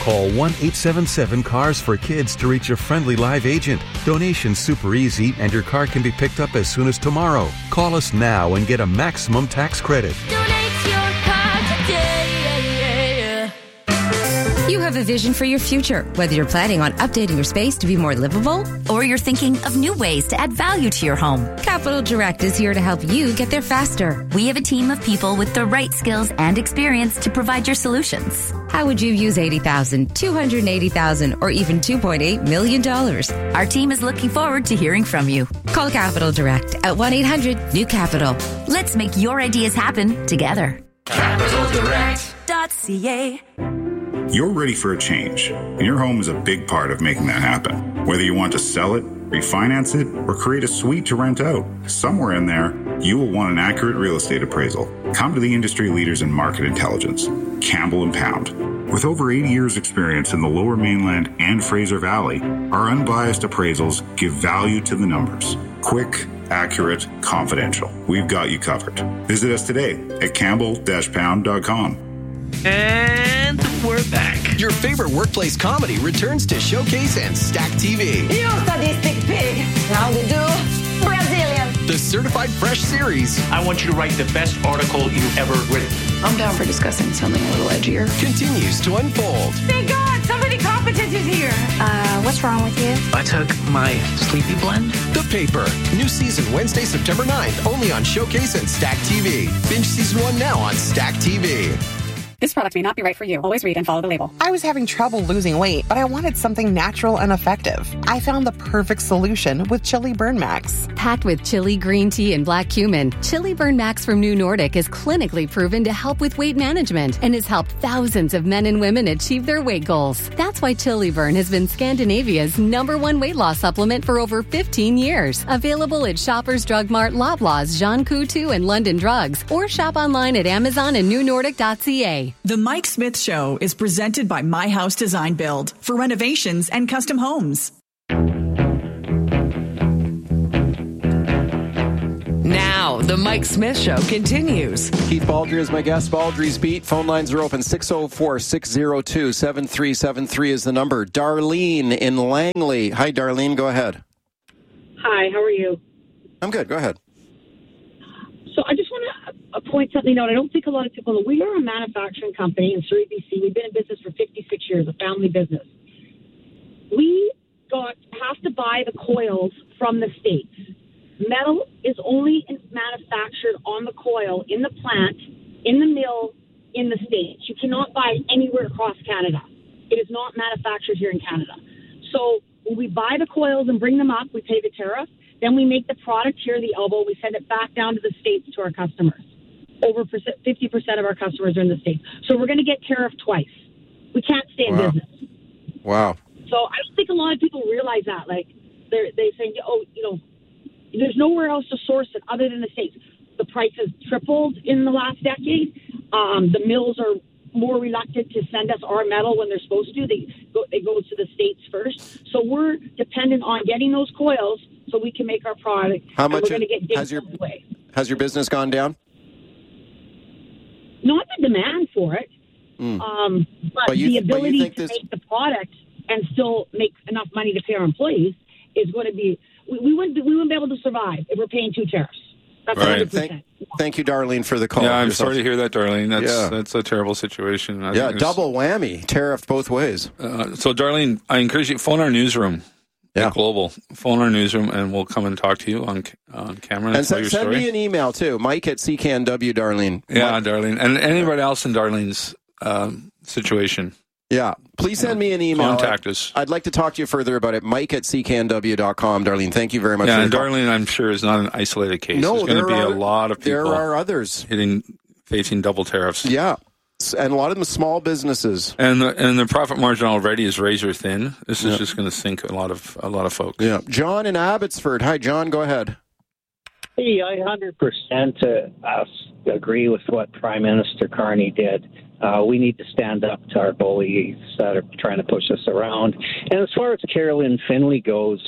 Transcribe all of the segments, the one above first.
Call 1-877-CARS-FOR-KIDS to reach a friendly live agent. Donation's super easy, and your car can be picked up as soon as tomorrow. Call us now and get a maximum tax credit. Donate your car today. You have a vision for your future, whether you're planning on updating your space to be more livable, Or you're thinking of new ways to add value to your home. Capital Direct is here to help you get there faster. We have a team of people with the right skills and experience to provide your solutions. How would you use $80,000, $280,000, or even $2.8 million? Our team is looking forward to hearing from you. Call Capital Direct at 1-800-NEW-CAPITAL. Let's make your ideas happen together. CapitalDirect.ca. You're ready for a change, and your home is a big part of making that happen. Whether you want to sell it, refinance it, or create a suite to rent out, somewhere in there, you will want an accurate real estate appraisal. Come to the industry leaders in market intelligence, Campbell & Pound. With over 80 years' experience in the Lower Mainland and Fraser Valley, our unbiased appraisals give value to the numbers. Quick, accurate, confidential. We've got you covered. Visit us today at campbell-pound.com. And we're back. Your favorite workplace comedy returns to Showcase and Stack TV. You sadistic pig. Now we do Brazilian. The Certified Fresh series I want you to write the best article you've ever written. I'm down for discussing something a little edgier. continues to unfold. Thank God, somebody competent is here. What's wrong with you? I took my sleepy blend. The Paper. New season Wednesday, September 9th, only on Showcase and Stack TV. Binge season 1 now on Stack TV. This product may not be right for you. Always read and follow the label. I was having trouble losing weight, but I wanted something natural and effective. I found the perfect solution with Chili Burn Max. Packed with chili, green tea, and black cumin, Chili Burn Max from New Nordic is clinically proven to help with weight management and has helped thousands of men and women achieve their weight goals. That's why Chili Burn has been Scandinavia's #1 weight loss supplement for over 15 years. Available at Shoppers Drug Mart, Loblaws, Jean Coutu, and London Drugs, or shop online at Amazon and newnordic.ca. The Mike Smith Show is presented by My House Design Build for renovations and custom homes. Now, the Mike Smith Show continues. Keith Baldry is my guest. Baldry's Beat. Phone lines are open. 604-602-7373 is the number. Darlene in Langley. Hi, Darlene. Go ahead. Hi, how are you? I'm good. Go ahead. So I just want to point something out. I don't think a lot of people know. We are a manufacturing company in Surrey, BC. We've been in business for 56 years, a family business. We have to buy the coils from the States. Metal is only manufactured on the coil, in the plant, in the mill, in the States. You cannot buy it anywhere across Canada. It is not manufactured here in Canada. So when we buy the coils and bring them up, we pay the tariff. Then we make the product here, the elbow. We send it back down to the States to our customers. Over 50% of our customers are in the States. So we're going to get tariffed twice. We can't stay in business. Wow. So I don't think a lot of people realize that. Like, they say, oh, there's nowhere else to source it other than the States. The price has tripled in the last decade. The mills are more reluctant to send us our metal when they're supposed to. They go to the States first. So we're dependent on getting those coils so we can make our product. How much we're going to get has your business gone down? Not the demand for it, but the ability to make the product and still make enough money to pay our employees is going to be. We wouldn't be able to survive if we're paying 2 tariffs. That's right. 100%. Thank you, Darlene, for the call. Yeah, I'm sorry to hear that, Darlene. That's a terrible situation. I think double whammy, tariffed both ways. So, Darlene, I encourage you, phone our newsroom. Yeah. Global. Phone our newsroom, and we'll come and talk to you on camera. And send me an email, too. Mike at CKNW, Darlene. Yeah, Mike. Darlene. And anybody else in Darlene's situation. Yeah. Please send me an email. Contact us. I'd like to talk to you further about it. Mike at CKNW.com. Darlene, thank you very much. Yeah, and Darlene, I'm sure, is not an isolated case. No, there's going to be a lot of people. There are others. Facing double tariffs. Yeah. And a lot of them small businesses. And the profit margin already is razor thin. This is just going to sink a lot of folks. Yeah. John in Abbotsford. Hi, John. Go ahead. Hey, I 100% agree with what Prime Minister Carney did. We need to stand up to our bullies that are trying to push us around. And as far as Carolyn Finley goes,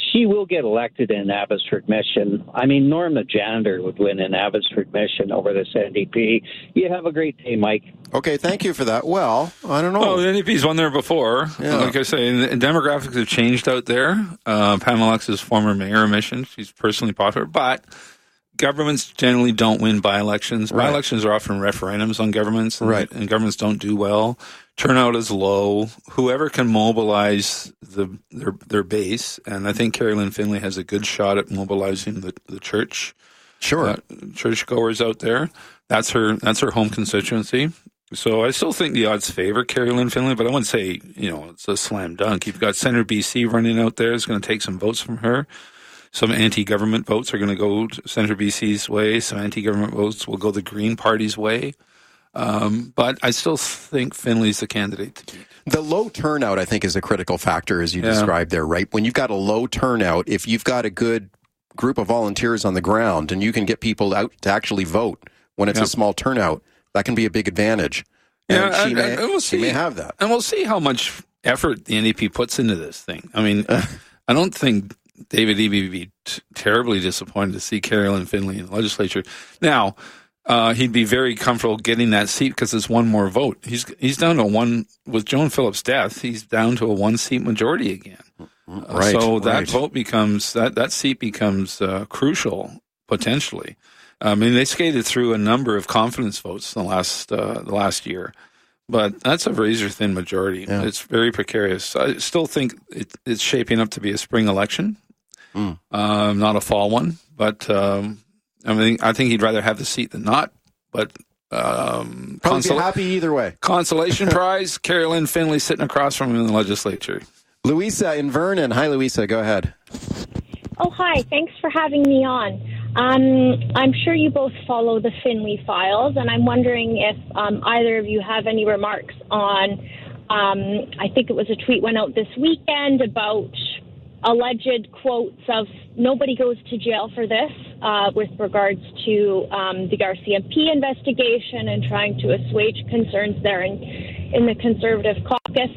she will get elected in Abbotsford Mission. I mean, Norm the janitor would win in Abbotsford Mission over this NDP. You have a great day, Mike. Okay, thank you for that. Well, I don't know. Oh, the NDP's won there before. Yeah. Like I say, demographics have changed out there. Pamela Lux is former mayor of Mission. She's personally popular, but governments generally don't win by-elections. Right. By-elections are often referendums on governments, and governments don't do well. Turnout is low. Whoever can mobilize their base, and I think Carrie Lynn Finley has a good shot at mobilizing the church. Sure, churchgoers out there. That's her home constituency. So I still think the odds favor Carrie Lynn Finley, but I wouldn't say it's a slam dunk. You've got Senator BC running out there. It's going to take some votes from her. Some anti-government votes are going to go Senator BC's way. Some anti-government votes will go the Green Party's way. But I still think Finley's the candidate to beat. The low turnout, I think, is a critical factor, as you described there, right? When you've got a low turnout, if you've got a good group of volunteers on the ground and you can get people out to actually vote when it's a small turnout, that can be a big advantage. And she may have that. And we'll see how much effort the NDP puts into this thing. I mean, I don't think David Eby would be terribly disappointed to see Carrie Lynn Finley in the legislature. Now, he'd be very comfortable getting that seat because it's one more vote. He's down to one, with Joan Phillips' death, he's down to a one-seat majority again. That vote becomes, that seat becomes crucial, potentially. I mean, they skated through a number of confidence votes in the last year, but that's a razor-thin majority. Yeah. It's very precarious. I still think it's shaping up to be a spring election, not a fall one. But I think he'd rather have the seat than not. But probably be happy either way. Consolation prize: Carrie Lynn Finley sitting across from him in the legislature. Louisa in Vernon. Hi, Louisa. Go ahead. Oh, hi. Thanks for having me on. I'm sure you both follow the Finley files, and I'm wondering if either of you have any remarks on, I think it was a tweet went out this weekend about alleged quotes of nobody goes to jail for this with regards to the RCMP investigation and trying to assuage concerns there in the Conservative caucus.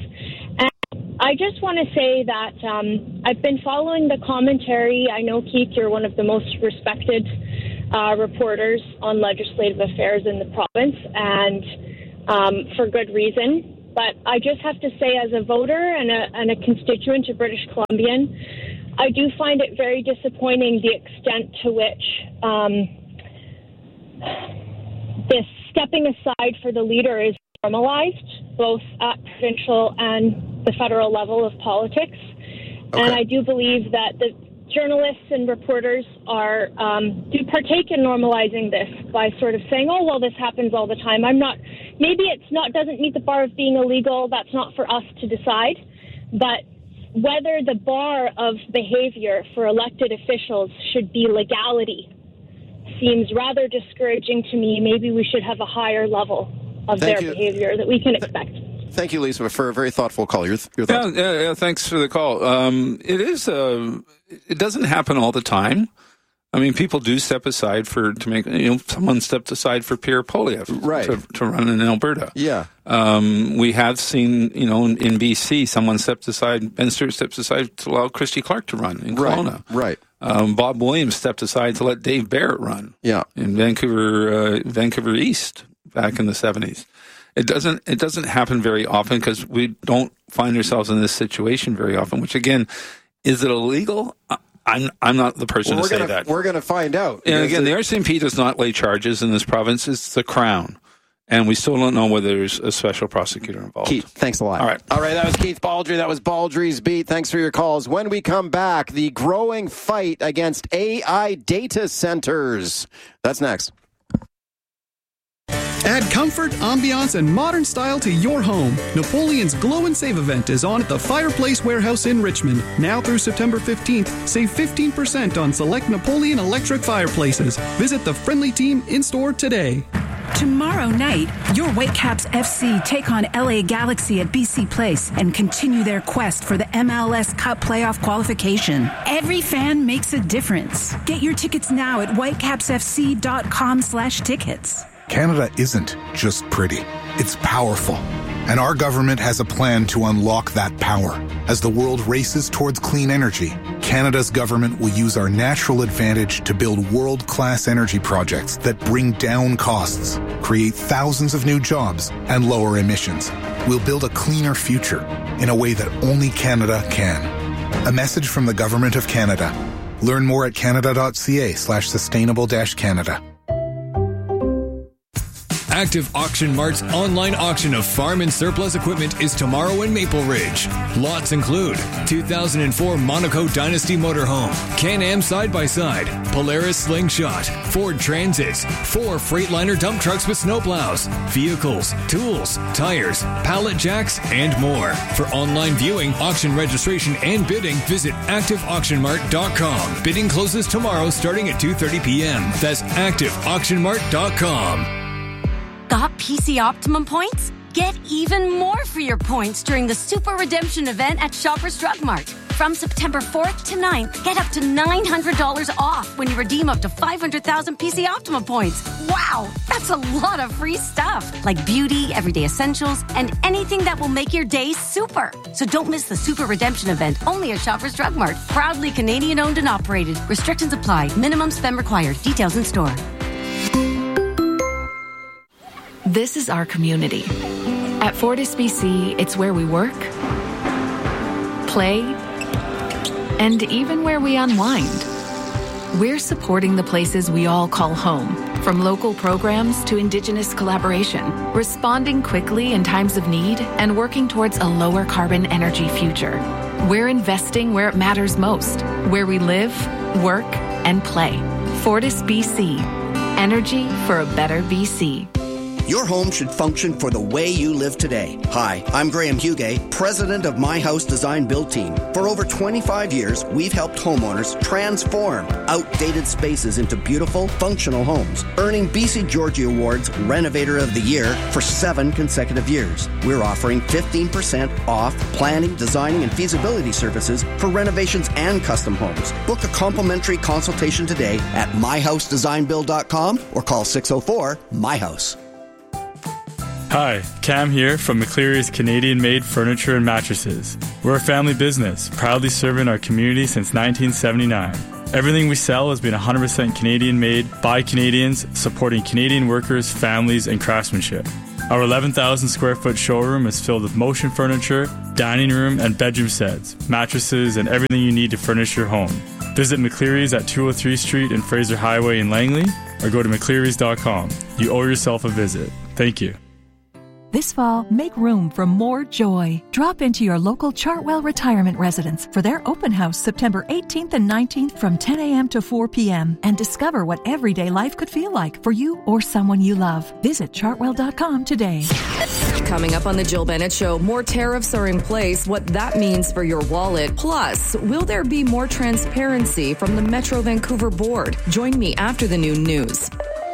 I just want to say that I've been following the commentary. I know, Keith, you're one of the most respected reporters on legislative affairs in the province, and for good reason. But I just have to say, as a voter and a constituent of British Columbian, I do find it very disappointing the extent to which this stepping aside for the leader is normalized, both at provincial and the federal level of politics. Okay. And I do believe that the journalists and reporters do partake in normalizing this by sort of saying, oh, well, this happens all the time. Maybe doesn't meet the bar of being illegal. That's not for us to decide. But whether the bar of behavior for elected officials should be legality seems rather discouraging to me. Maybe we should have a higher level of behavior that we can expect. Thank you, Lisa, for a very thoughtful call. Your thoughts? Yeah, thanks for the call. It doesn't happen all the time. I mean, people do step aside someone stepped aside for Pierre Poilievre to run in Alberta. Yeah. We have seen, in BC, Ben Stewart steps aside to allow Christy Clark to run in Kelowna. Right. Bob Williams stepped aside to let Dave Barrett run. Yeah. In Vancouver East back in the 70s. It doesn't happen very often because we don't find ourselves in this situation very often, which again, is it illegal? I'm not the person to say that. We're going to find out. And again, the RCMP does not lay charges in this province. It's the Crown. And we still don't know whether there's a special prosecutor involved. Keith, thanks a lot. All right, that was Keith Baldry. That was Baldry's Beat. Thanks for your calls. When we come back, the growing fight against AI data centers. That's next. Add comfort, ambiance, and modern style to your home. Napoleon's Glow and Save event is on at the Fireplace Warehouse in Richmond. Now through September 15th, save 15% on select Napoleon electric fireplaces. Visit the friendly team in-store today. Tomorrow night, your Whitecaps FC take on LA Galaxy at BC Place and continue their quest for the MLS Cup playoff qualification. Every fan makes a difference. Get your tickets now at whitecapsfc.com/tickets. Canada isn't just pretty, it's powerful. And our government has a plan to unlock that power as the world races towards clean energy. Canada's government will use our natural advantage to build world-class energy projects that bring down costs, create thousands of new jobs, and lower emissions. We'll build a cleaner future in a way that only Canada can. A message from the Government of Canada. Learn more at canada.ca/sustainable-Canada. Active Auction Mart's online auction of farm and surplus equipment is tomorrow in Maple Ridge. Lots include 2004 Monaco Dynasty Motorhome, Can-Am Side-by-Side, Polaris Slingshot, Ford Transits, 4 Freightliner dump trucks with snowplows, vehicles, tools, tires, pallet jacks, and more. For online viewing, auction registration, and bidding, visit ActiveAuctionMart.com. Bidding closes tomorrow starting at 2:30 p.m. That's ActiveAuctionMart.com. Got PC Optimum points? Get even more for your points during the Super Redemption event at Shoppers Drug Mart. From September 4th to 9th, get up to $900 off when you redeem up to 500,000 PC Optimum points. Wow, that's a lot of free stuff, like beauty, everyday essentials, and anything that will make your day super. So don't miss the Super Redemption event, only at Shoppers Drug Mart. Proudly Canadian-owned and operated. Restrictions apply. Minimum spend required. Details in store. This is our community. At Fortis BC, it's where we work, play, and even where we unwind. We're supporting the places we all call home, from local programs to Indigenous collaboration, responding quickly in times of need and working towards a lower carbon energy future. We're investing where it matters most, where we live, work, and play. Fortis BC. Energy for a better BC. Your home should function for the way you live today. Hi, I'm Graham Hugay, president of My House Design Build Team. For over 25 years, we've helped homeowners transform outdated spaces into beautiful, functional homes, earning BC Georgie Awards Renovator of the Year for 7 consecutive years. We're offering 15% off planning, designing, and feasibility services for renovations and custom homes. Book a complimentary consultation today at myhousedesignbuild.com or call 604-MY-HOUSE. Hi, Cam here from McCleary's Canadian-made furniture and mattresses. We're a family business, proudly serving our community since 1979. Everything we sell has been 100% Canadian-made by Canadians, supporting Canadian workers, families, and craftsmanship. Our 11,000 square foot showroom is filled with motion furniture, dining room, and bedroom sets, mattresses, and everything you need to furnish your home. Visit McCleary's at 203 Street and Fraser Highway in Langley, or go to mcclearys.com. You owe yourself a visit. Thank you. This fall, make room for more joy. Drop into your local Chartwell Retirement Residence for their open house September 18th and 19th from 10 a.m. to 4 p.m. and discover what everyday life could feel like for you or someone you love. Visit chartwell.com today. Coming up on the Jill Bennett Show, more tariffs are in place, what that means for your wallet. Plus, will there be more transparency from the Metro Vancouver Board? Join me after the noon news.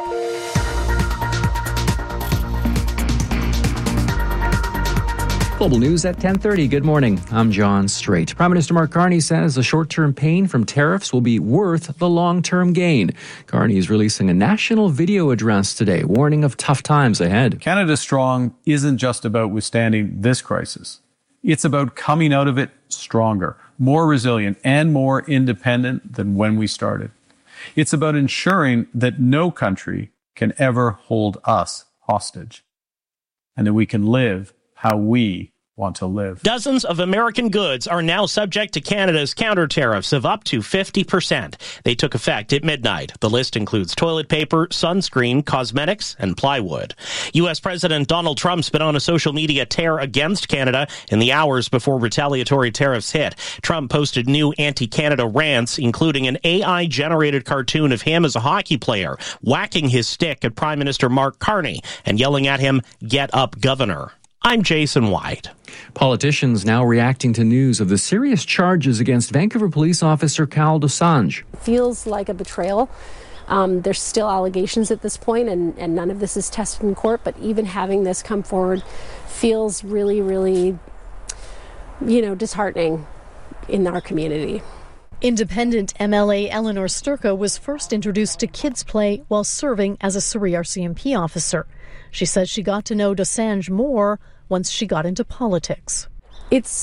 Global News at 10:30. Good morning. I'm John Strait. Prime Minister Mark Carney says the short-term pain from tariffs will be worth the long-term gain. Carney is releasing a national video address today, warning of tough times ahead. Canada Strong isn't just about withstanding this crisis. It's about coming out of it stronger, more resilient, and more independent than when we started. It's about ensuring that no country can ever hold us hostage, and that we can live how we want to live. Dozens of American goods are now subject to Canada's counter tariffs of up to 50%. They took effect at midnight. The list includes toilet paper, sunscreen, cosmetics, and plywood. U.S. President Donald Trump's been on a social media tear against Canada in the hours before retaliatory tariffs hit. Trump posted new anti-Canada rants, including an AI-generated cartoon of him as a hockey player, whacking his stick at Prime Minister Mark Carney and yelling at him, "Get up, Governor." I'm Jason White. Politicians now reacting to news of the serious charges against Vancouver police officer Cal Dosanjh. Feels like a betrayal. There's still allegations at this point, and none of this is tested in court, but even having this come forward feels really, really, disheartening in our community. Independent MLA Eleanor Sturka was first introduced to Kids Play while serving as a Surrey RCMP officer. She says she got to know Dosanjh more once she got into politics. It's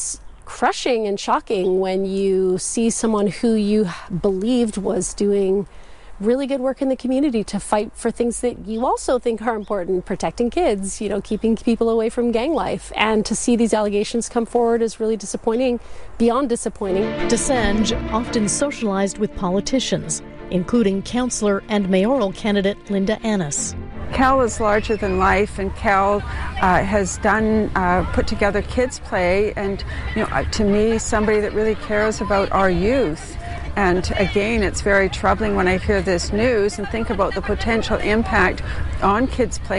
crushing and shocking when you see someone who you believed was doing really good work in the community to fight for things that you also think are important, protecting kids, keeping people away from gang life. And to see these allegations come forward is really disappointing, beyond disappointing. Desange often socialized with politicians, including councillor and mayoral candidate Linda Annis. Cal is larger than life, and Cal has put together Kids Play, and to me, somebody that really cares about our youth. And again, it's very troubling when I hear this news and think about the potential impact on Kids Play.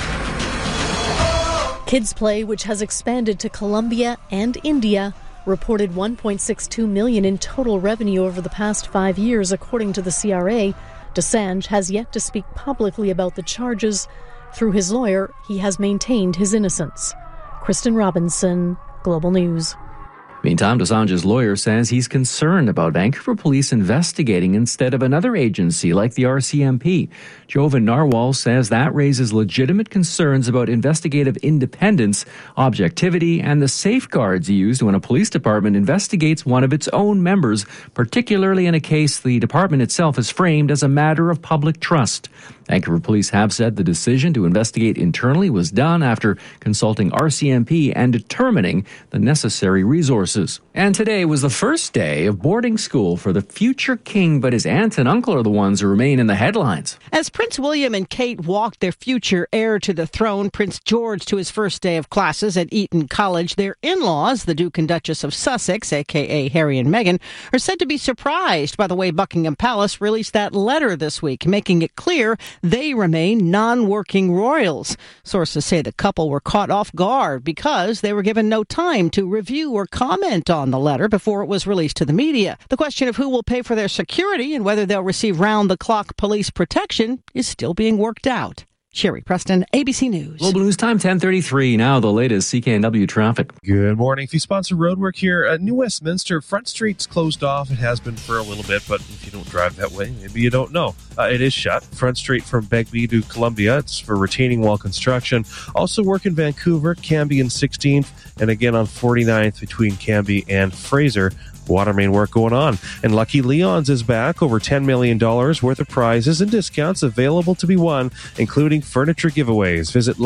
Kids Play, which has expanded to Colombia and India, reported $1.62 million in total revenue over the past 5 years, according to the CRA. Desange has yet to speak publicly about the charges. Through his lawyer, he has maintained his innocence. Kristen Robinson, Global News. Meantime, Desange's lawyer says he's concerned about Vancouver police investigating instead of another agency like the RCMP. Jovan Narwhal says that raises legitimate concerns about investigative independence, objectivity, and the safeguards used when a police department investigates one of its own members, particularly in a case the department itself has framed as a matter of public trust. Vancouver police have said the decision to investigate internally was done after consulting RCMP and determining the necessary resources. And today was the first day of boarding school for the future king, but his aunt and uncle are the ones who remain in the headlines. As Prince William and Kate walked their future heir to the throne, Prince George, to his first day of classes at Eton College, their in-laws, the Duke and Duchess of Sussex, a.k.a. Harry and Meghan, are said to be surprised by the way Buckingham Palace released that letter this week, making it clear they remain non-working royals. Sources say the couple were caught off guard because they were given no time to review or comment on the letter before it was released to the media. The question of who will pay for their security and whether they'll receive round-the-clock police protection is still being worked out. Sherry Preston, ABC News. Global News Time, 10:33. Now the latest CKNW traffic. Good morning. If you sponsor roadwork here at New Westminster, Front Street's closed off. It has been for a little bit, but if you don't drive that way, maybe you don't know. It is shut. Front Street from Begbie to Columbia. It's for retaining wall construction. Also work in Vancouver, Cambie and 16th, and again on 49th between Cambie and Fraser. Water main work going on. And Lucky Leon's is back. Over $10 million worth of prizes and discounts available to be won, including furniture giveaways. Visit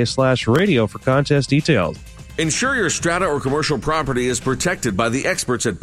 luckyleons.ca/radio for contest details. Ensure your strata or commercial property is protected by the experts at